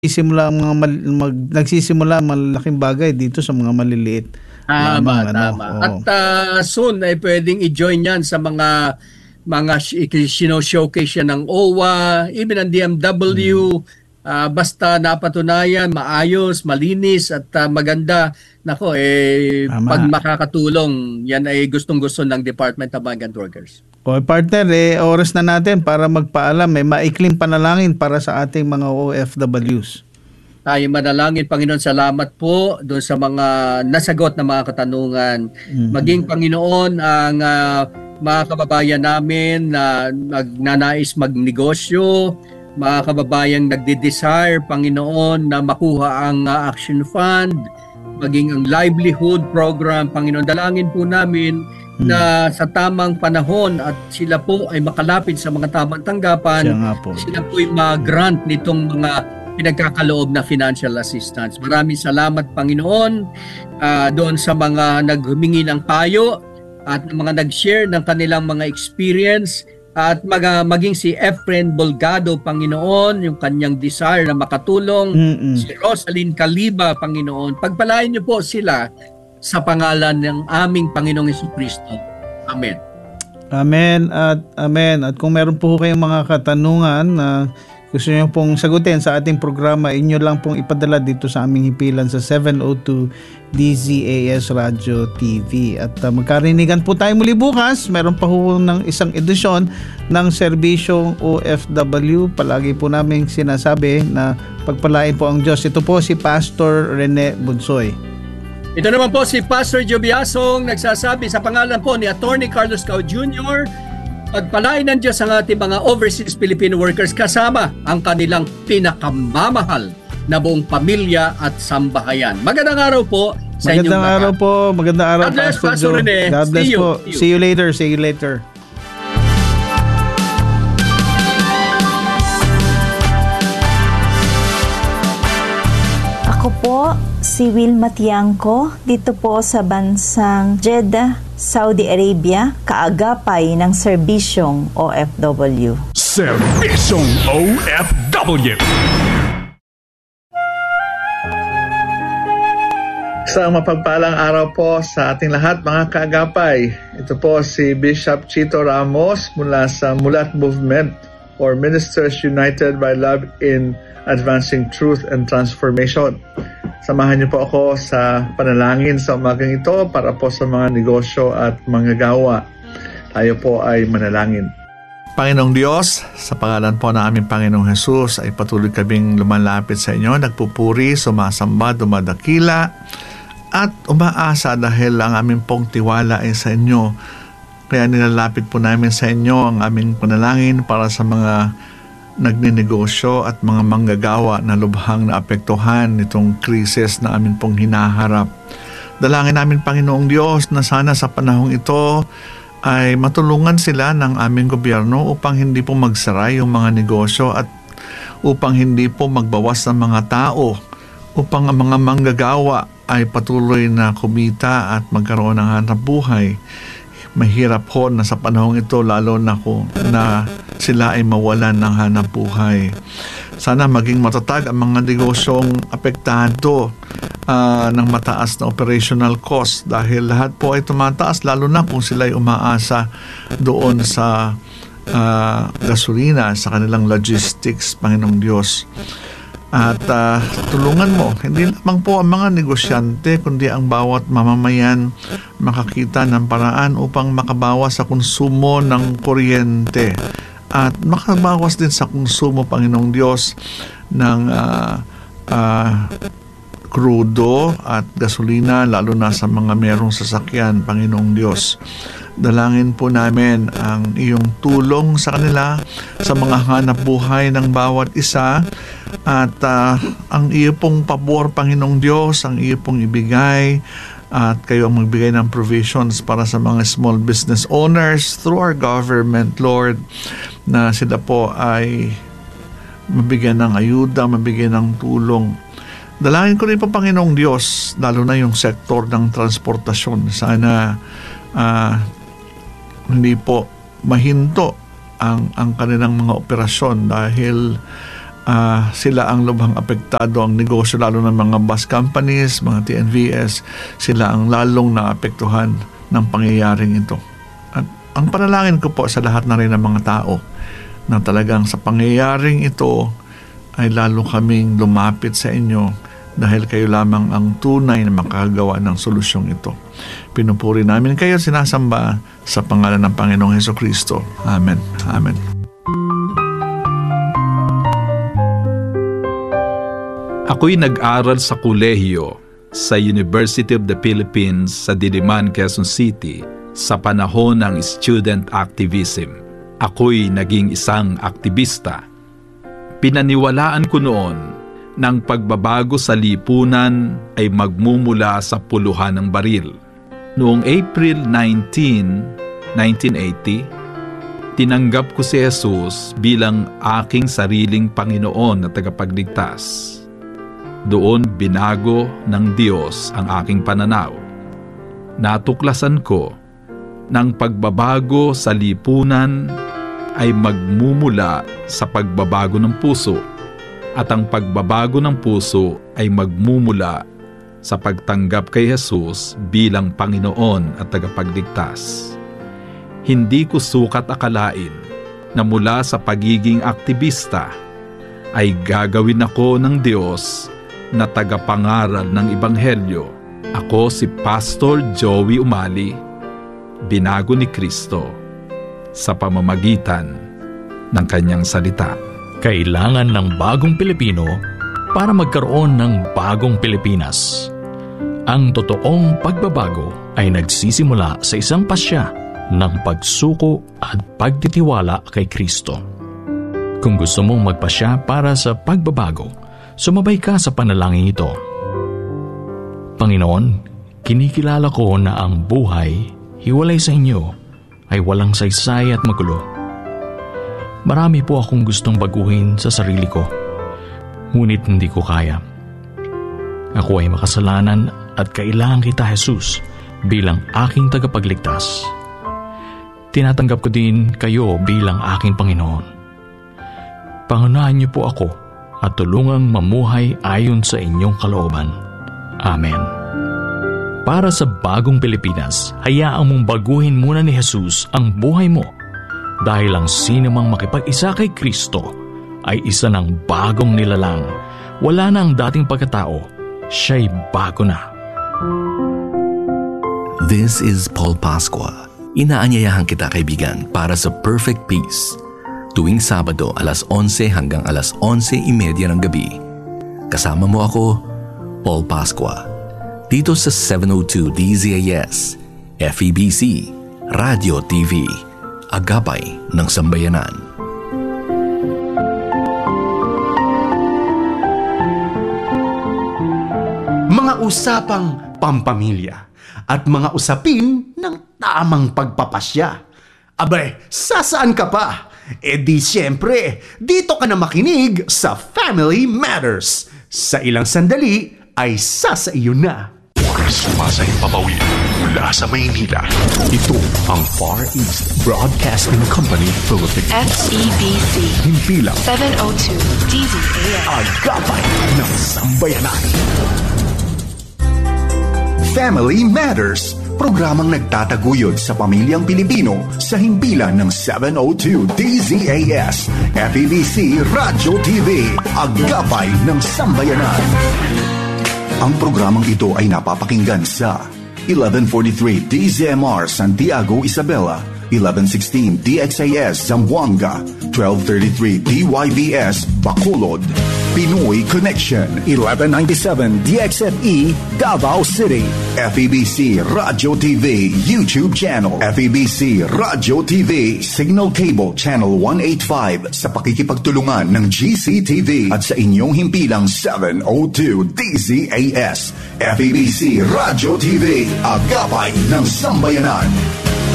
nagsisimula ang nagsisimula malaking bagay dito sa mga maliliit. Tama, lamang, tama. oo. At soon ay pwedeng i-join yan sa mga showcase yan ng OWA, even ang DMW. Basta napatunayan, maayos, malinis at maganda. Nako, Tama. pag makakatulong, yan ay gustong-gusto ng Department of Migrant Workers. O partner, oras na natin para magpaalam. May maikling panalangin para sa ating mga OFWs. Tayo manalangin, Panginoon, salamat po doon sa mga nasagot na mga katanungan. Maging Panginoon ang mga kababayan namin na nagnanais magnegosyo, mga kababayang nagde-desire, Panginoon, na makuha ang Action Fund, maging ang livelihood program, Panginoon, dalangin po namin na sa tamang panahon at sila po ay makalapit sa mga tamang tanggapan, sila po ay mag-grant nitong mga pinagkakaloob na financial assistance. Maraming salamat, Panginoon, doon sa mga naghumingi ng payo at mga nag-share ng kanilang mga experience at maging si Efren Bolgado, Panginoon, yung kanyang desire na makatulong, si Rosalyn Caliba, Panginoon. Pagpalain niyo po sila sa pangalan ng aming Panginoong Jesucristo. Amen. Amen at amen. At kung meron po kayong mga katanungan na gusto niyo pong sagutin sa ating programa, inyo lang pong ipadala dito sa aming himpilan sa 702 DZAS Radio TV. At magkarinigan po tayo muli bukas. Meron pa po ng isang edisyon ng Serbisyong OFW. Palagi po namin sinasabi na pagpalain po ang Diyos. Ito po si Pastor Rene Bunsoy. Ito naman po si Pastor Joe Biasong nagsasabi sa pangalan po ni Attorney Carlos Cao Jr. Pagpalain ng Diyos ang ating mga overseas Filipino workers kasama ang kanilang pinakamamahal na buong pamilya at sambahayan. Magandang araw po sa inyong lahat. Magandang araw po. Magandang araw, God bless, Pastor Joe. God bless po. See you later. See you later. Ako po si Wilma Tiangco dito po sa bansang Jeddah, Saudi Arabia, kaagapay ng Serbisyong OFW. Serbisyong OFW. Isang mapagpalang araw po sa ating lahat mga kaagapay. Ito po si Bishop Chito Ramos mula sa Mulat Movement or Ministers United by Love in Advancing Truth and Transformation. Samahan niyo po ako sa panalangin sa umagang ito para po sa mga negosyo at manggagawa. Tayo po ay manalangin. Panginoong Diyos, sa pangalan po ng aming Panginoong Jesus ay patuloy kaming lumalapit sa inyo, nagpupuri, sumasamba, dumadakila at umaasa dahil ang aming pong tiwala ay sa inyo. Kaya nilalapit po namin sa inyo ang aming panalangin para sa mga nagninegosyo at mga manggagawa na lubhang naapektuhan nitong krisis na amin pong hinaharap. Dalangin namin, Panginoong Diyos, na sana sa panahong ito ay matulungan sila ng aming gobyerno upang hindi po magsara yung mga negosyo at upang hindi po magbawas ng mga tao, upang ang mga manggagawa ay patuloy na kumita at magkaroon ng hanap buhay. Mahirap po na sa panahong ito lalo na kung na sila ay mawalan ng hanap buhay. Sana maging matatag ang mga negosyong apektado ng mataas na operational cost dahil lahat po ay tumataas lalo na kung sila ay umaasa doon sa gasolina, sa kanilang logistics, Panginoong Diyos. At tulungan mo, hindi lamang po ang mga negosyante, kundi ang bawat mamamayan makakita ng paraan upang makabawas sa konsumo ng kuryente at makabawas din sa konsumo, Panginoong Diyos, ng krudo at gasolina, lalo na sa mga merong sasakyan, Panginoong Diyos. Dalangin po namin ang iyong tulong sa kanila sa mga hanap buhay ng bawat isa at ang iyo pong pabor, Panginoong Diyos, ang iyo pong ibigay at kayo ang magbigay ng provisions para sa mga small business owners through our government, Lord, na sila po ay mabigyan ng ayuda, mabigyan ng tulong. Dalangin ko rin po, Panginoong Diyos, lalo na yung sektor ng transportasyon. Sana hindi po mahinto ang kanilang mga operasyon dahil sila ang lubhang apektado, ang negosyo lalo ng mga bus companies, mga TNVS, sila ang lalong naapektuhan ng pangyayaring ito. At ang panalangin ko po sa lahat na rin ng mga tao na talagang sa pangyayaring ito ay lalo kaming lumapit sa inyo dahil kayo lamang ang tunay na makakagawa ng solusyong ito. Pinupuri namin kayo, sinasamba sa pangalan ng Panginoong Hesukristo. Amen. Amen. Ako'y nag-aral sa kolehiyo sa University of the Philippines sa Diliman, Quezon City sa panahon ng student activism. Ako'y naging isang aktivista. Pinaniwalaan ko noon ng pagbabago sa lipunan ay magmumula sa puluhan ng baril. Noong April 19, 1980, tinanggap ko si Jesus bilang aking sariling Panginoon na tagapagligtas. Doon binago ng Diyos ang aking pananaw. Natuklasan ko ng pagbabago sa lipunan ay magmumula sa pagbabago ng puso at ang pagbabago ng puso ay magmumula sa pagtanggap kay Jesus bilang Panginoon at tagapagligtas. Hindi ko sukat akalain na mula sa pagiging aktivista ay gagawin ako ng Diyos na tagapangaral ng Ebanghelyo. Ako si Pastor Joey Umali, binago ni Kristo sa pamamagitan ng kanyang salita. Kailangan ng bagong Pilipino para magkaroon ng bagong Pilipinas. Ang totoong pagbabago ay nagsisimula sa isang pasya ng pagsuko at pagtitiwala kay Kristo. Kung gusto mong magpasya para sa pagbabago, sumabay ka sa panalangin ito. Panginoon, kinikilala ko na ang buhay, hiwalay sa inyo, ay walang saysay at magulo. Marami po akong gustong baguhin sa sarili ko, ngunit hindi ko kaya. Ako ay makasalanan at kailangan kita, Jesus, bilang aking tagapagligtas. Tinatanggap ko din kayo bilang aking Panginoon. Pangunahan niyo po ako at tulungang mamuhay ayon sa inyong kalooban. Amen. Para sa bagong Pilipinas, hayaan mong baguhin muna ni Jesus ang buhay mo dahil ang sino mang makipag-isa kay Kristo ay isa ng bagong nilalang. Wala na ang dating pagkatao, siya'y bago na. This is Paul Pascua. Inaanyayahan kita, kaibigan, para sa Perfect Peace. Tuwing Sabado, alas 11 hanggang alas 11:30 ng gabi. Kasama mo ako, Paul Pascua, dito sa 702 DZAS, FEBC, Radio TV, Agapay ng Sambayanan. Mga usapang pampamilya at mga usapin ng tamang pagpapasya. Abay, sasaan ka pa? E di siyempre, dito ka na makinig sa Family Matters. Sa ilang sandali ay sasaiyo na. Sumasahing papawid mula sa Maynila. Ito ang Far East Broadcasting Company Philippines. FEBC. Himpilang 702 DZAS. Agapay ng Sambayanan. Family Matters, programang nagtataguyod sa pamilyang Pilipino sa himpilan ng 702 DZAS, FEBC Radio TV, Agapay ng Sambayanan. Ang programang ito ay napapakinggan sa 1143 DZMR Santiago, Isabela, 1116 DXAS Zamboanga, 1233 DYVS Bacolod, Pinoy Connection, 1197 DXFE Davao City, FEBC Radio TV YouTube channel, FEBC Radio TV Signal Cable Channel 185 sa pakikipagtulungan ng GCTV at sa inyong himpilang 702 DZAS, FEBC Radio TV, Agapay ng Sambayanan.